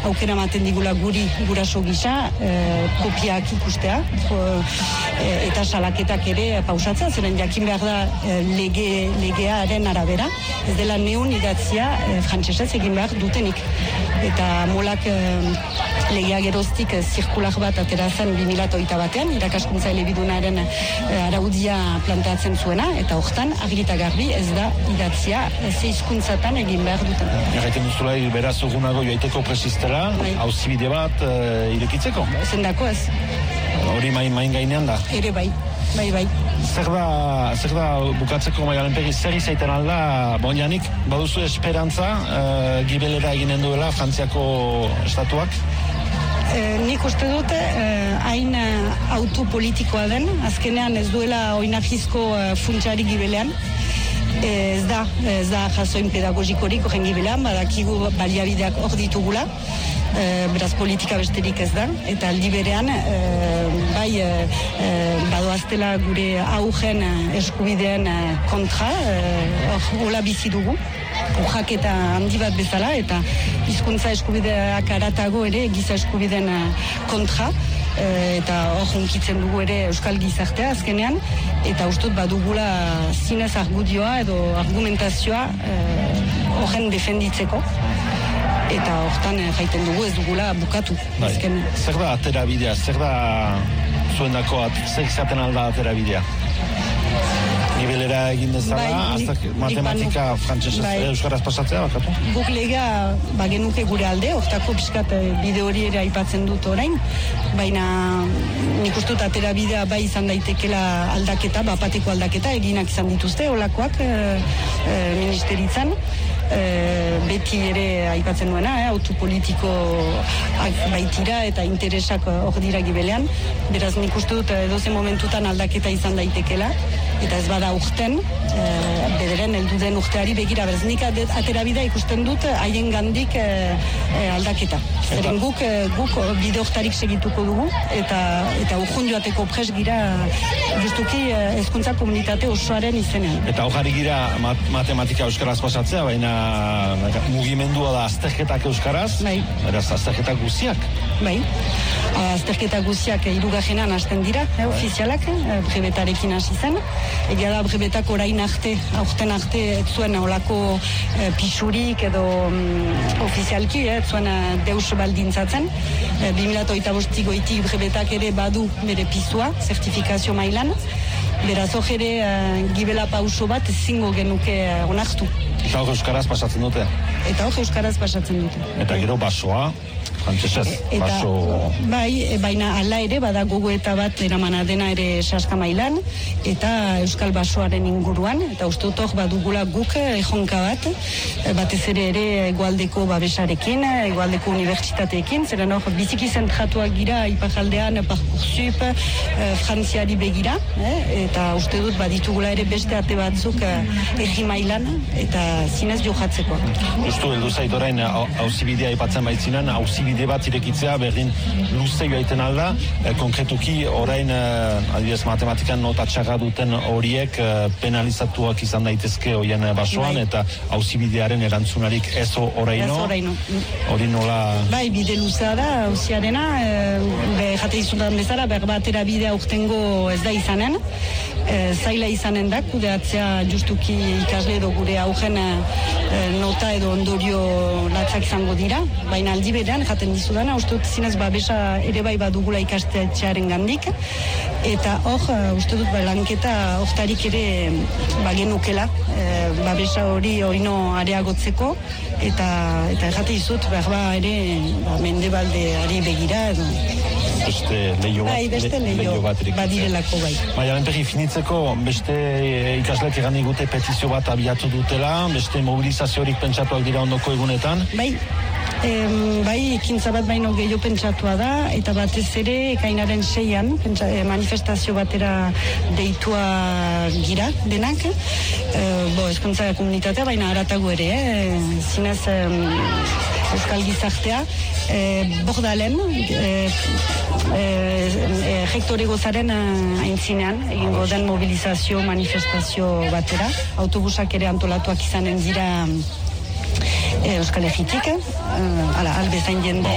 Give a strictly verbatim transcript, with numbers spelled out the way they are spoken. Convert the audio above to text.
aukera ematen digula guri guraso gisa e, kopiak ikustea e, eta salaketak ere pausatzea, zeren jakin behar da e, lege, legearen arabera, ez dela neun idatzia e, frantsesez egin behar dutenik. Eta molak e, legea geroztik e, zirkular bat atera zen bi mila hogeita batean, irakaskuntza elebidunaren e, araudia planteatzen zuena, eta hortan argita garbi ez da idatzia e, ze hizkuntzatan egin behar duten. Erraiten duzula, beraz ugunago joaiteko presistela, hauzibide bat e, irekitzeko? Zendako ez. Hori main, main gainean da? Ere bai, bai, bai. Zer da, zer da bukatzeko Maialen Pegi, zer izaiten alda, bon janik, baduzu esperantza, e, gibelera eginen duela Frantziako estatuak? E, nik uste dute e, hain e, autopolitikoa den, azkenean ez duela oinarrizko e, funtsari gibelean. Ez da, ez da jasoin pedagogikorik horren gibelean, badakigu baliabideak hor ditugula, e, beraz politika besterik ez da, eta aldi berean e, bai e, e, badoaztela gure augen eskubideen kontra, hor e, hola bizi dugu, urraketa handi bat bezala, eta hizkuntza eskubideak aratago ere giza eskubideen kontra, E, eta hor hunkitzen dugu ere euskal gizartea azkenean, eta ustut badugula zinez argudioa edo argumentazioa horren e, defenditzeko, eta hortan e, jaiten dugu ez dugula bukatu. Bai. Zer da atera bidea? Zer da zuendako at, zer izaten alda atera bidea? Nibelera egin dezala, bai, matematika frantsesez bai. Euskaraz pasatzea, bakatu? Guk legea bagenuke gure alde, hortako pixkat bide hori ere aipatzen dut orain, baina nik uste dut atera bidea bai izan daitekela aldaketa, bapateko aldaketa, eginak izan dituzte, olakoak e, e, ministeritzan, e, beti ere aipatzen duena, eh, autopolitiko baitira eta interesak hor dira gibelean, beraz nik uste dut edoze momentutan aldaketa izan daitekela, eta ez bada urten, e, bederen heldu den urteari begira, beraz nik atera bidea ikusten dut haien gandik e, e, aldaketa. Zeren guk, e, guk bide hortarik segituko dugu, eta eta urjun joateko pres gira justuki hezkuntza komunitate osoaren izenean. Eta hori gira mat, matematika euskaraz pasatzea, baina mugimendua da azterketak euskaraz, bai. Beraz azterketak guziak. Bai, azterketak guziak hirugarrenan hasten dira, eh, ofizialak, eh, brebetarekin hasi zen. Egia da brebetak orain arte, aurten arte, ez zuen olako eh, pisurik edo mm, ofizialki, eh, ez zuen eh, deus baldintzatzen. Eh, bi mila hogeita bost goitik brebetak ere badu bere pisua, zertifikazio mailan. Beraz hor ere eh, gibela pauso bat ezingo genuke eh, onartu. Eta hor euskaraz pasatzen dute? Eta hor euskaraz pasatzen dute. Eta gero basoa? Frantsesez, baso... Bai, baina ala ere bada gogoeta bat eramana dena ere saska mailan, eta euskal basoaren inguruan, eta uste dut hor badugula guk ejonka bat, batez ere ere egualdeko babesarekin, egualdeko unibertsitateekin, zeren hor biziki zentratuak gira iparaldean Parcoursup, eh, frantziari begira, eh, eta uste dut baditugula ere beste ate batzuk eh, egi mailan, eta zinez johatzeko. Justu, heldu zait orain, hauzibidea aipatzen baitzinan, hauzibidea bide bat irekitzea, berdin luze joaiten alda, e, konkretuki orain e, adibidez matematikan nota txarra duten horiek e, penalizatuak izan daitezke hoien basoan, bai. Eta auzibidearen erantzunarik ez oraino. Ez oraino. Hori nola... Bai, bide luzea da, auziarena, e, jate izutan bezala, berbatera bidea urtengo ez da izanen, e, zaila izanen da, kudeatzea justuki ikasle edo gure augen e, nota edo ondorio latzak izango dira, baina aldi berean, jaten dizudana, uste dut zinez babesa ere bai badugula ikastetxearen gandik, eta hor, uste dut lanketa hortarik ere bagenukela, e, babesa hori oino areagotzeko, eta eta errate izut, behar ba ere ba, mendebaldeari begira, edo... Beste leio bat, bai, beste leio, bat badirelako bai. Maialen Pegi, finitzeko, beste ikasleak egan digute petizio bat abiatu dutela, beste mobilizaziorik pentsatuak dira ondoko egunetan? Bai, Em, bai, ekintza bat baino gehiago pentsatua da, eta batez ere ekainaren seian, pentsa, eh, manifestazio batera deitua gira denak, e, bo, hezkuntza komunitatea, baina haratago ere, eh, zinez eh, euskal gizartea, eh, Bordalen, eh, eh, rektore gozaren eh, aintzinean, egingo den mobilizazio, manifestazio batera, autobusak ere antolatuak izanen dira Euskal Herritik, ala, albezain jende